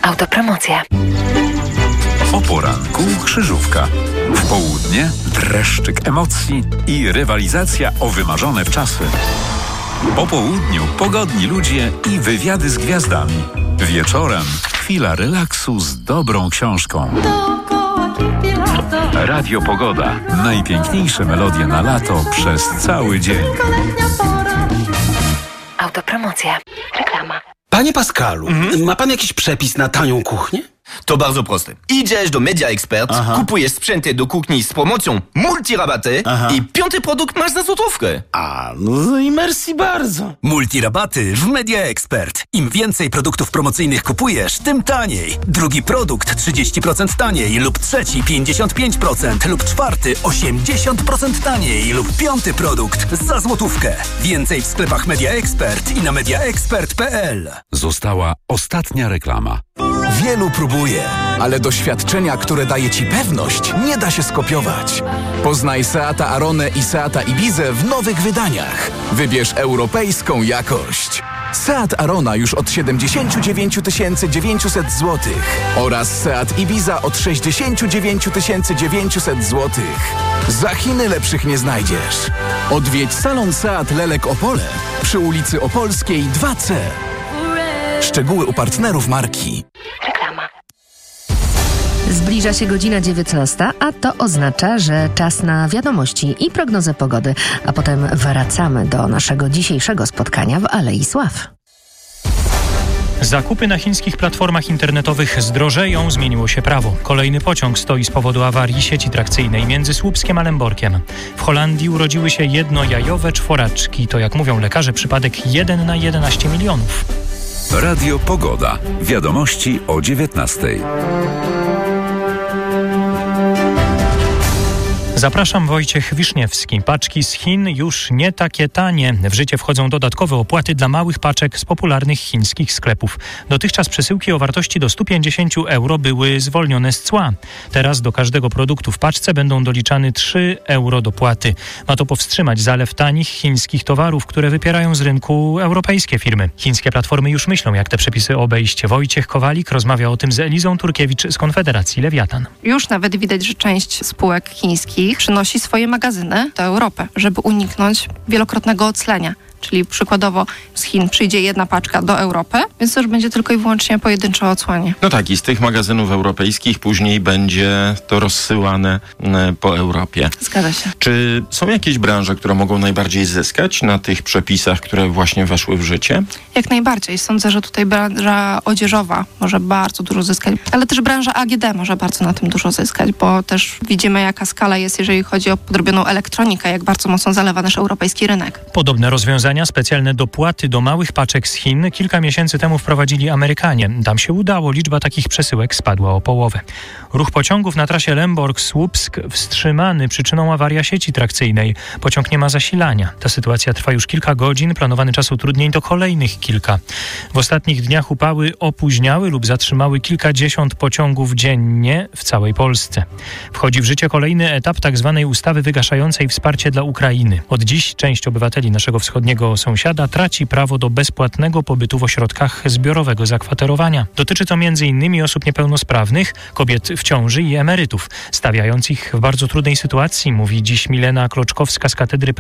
Autopromocja. O poranku krzyżówka. W południe dreszczyk emocji i rywalizacja o wymarzone wczasy. Po południu pogodni ludzie i wywiady z gwiazdami. Wieczorem chwila relaksu z dobrą książką. Radio Pogoda. Najpiękniejsze melodie na lato przez cały dzień. Autopromocja. Reklama. Panie Pascalu, ma pan jakiś przepis na tanią kuchnię? To bardzo proste. Idziesz do Media Expert, kupujesz sprzęty do kuchni z promocją multirabaty i 5. produkt masz za złotówkę. No i merci bardzo. Multirabaty w Media Expert. Im więcej produktów promocyjnych kupujesz, tym taniej. Drugi produkt 30% taniej lub trzeci 55% lub czwarty 80% taniej lub 5. produkt za złotówkę. Więcej w sklepach Media Expert i na mediaexpert.pl. Została ostatnia reklama. Wielu próbuje, ale doświadczenia, które daje Ci pewność, nie da się skopiować. Poznaj Seata Aronę i Seata Ibizę w nowych wydaniach. Wybierz europejską jakość. Seat Arona już od 79 900 zł oraz Seat Ibiza od 69 900 zł. Za Chiny lepszych nie znajdziesz. Odwiedź salon Seat Lelek Opole przy ulicy Opolskiej 2C. Szczegóły u partnerów marki. Reklama. Zbliża się godzina 19, a to oznacza, że czas na wiadomości i prognozę pogody, a potem wracamy do naszego dzisiejszego spotkania w Alei Sław. Zakupy na chińskich platformach internetowych zdrożeją, zmieniło się prawo. Kolejny pociąg stoi z powodu awarii sieci trakcyjnej między Słupskiem a Lęborkiem. W Holandii urodziły się jednojajowe czworaczki. To, jak mówią lekarze, przypadek 1 na 11 milionów. Radio Pogoda. Wiadomości o 19:00. Zapraszam, Wojciech Wiszniewski. Paczki z Chin już nie takie tanie. W życie wchodzą dodatkowe opłaty dla małych paczek z popularnych chińskich sklepów. Dotychczas przesyłki o wartości do 150 euro były zwolnione z cła. Teraz do każdego produktu w paczce będą doliczane 3 euro dopłaty. Ma to powstrzymać zalew tanich chińskich towarów, które wypierają z rynku europejskie firmy. Chińskie platformy już myślą, jak te przepisy obejść. Wojciech Kowalik rozmawia o tym z Elizą Turkiewicz z Konfederacji Lewiatan. Już nawet widać, że część spółek chińskich przynosi swoje magazyny do Europy, żeby uniknąć wielokrotnego oclenia. Czyli przykładowo z Chin przyjdzie jedna paczka do Europy, więc to już będzie tylko i wyłącznie pojedyncze odsłanie. No tak, i z tych magazynów europejskich później będzie to rozsyłane po Europie. Zgadza się. Czy są jakieś branże, które mogą najbardziej zyskać na tych przepisach, które właśnie weszły w życie? Jak najbardziej. Sądzę, że tutaj branża odzieżowa może bardzo dużo zyskać, ale też branża AGD może bardzo na tym dużo zyskać, bo też widzimy, jaka skala jest, jeżeli chodzi o podrobioną elektronikę, jak bardzo mocno zalewa nasz europejski rynek. Podobne rozwiązania, specjalne dopłaty do małych paczek z Chin kilka miesięcy temu wprowadzili Amerykanie. Tam się udało, liczba takich przesyłek spadła o połowę. Ruch pociągów na trasie Lęborg-Słupsk wstrzymany przyczyną awaria sieci trakcyjnej. Pociąg nie ma zasilania. Ta sytuacja trwa już kilka godzin, planowany czas utrudnień to kolejnych kilka. W ostatnich dniach upały opóźniały lub zatrzymały kilkadziesiąt pociągów dziennie w całej Polsce. Wchodzi w życie kolejny etap tzw. ustawy wygaszającej wsparcie dla Ukrainy. Od dziś część obywateli naszego wschodniego sąsiada traci prawo do bezpłatnego pobytu w ośrodkach zbiorowego zakwaterowania. Dotyczy to m.in. osób niepełnosprawnych, kobiet w ciąży i emerytów, stawiając ich w bardzo trudnej sytuacji, mówi dziś Milena Kloczkowska z Katedry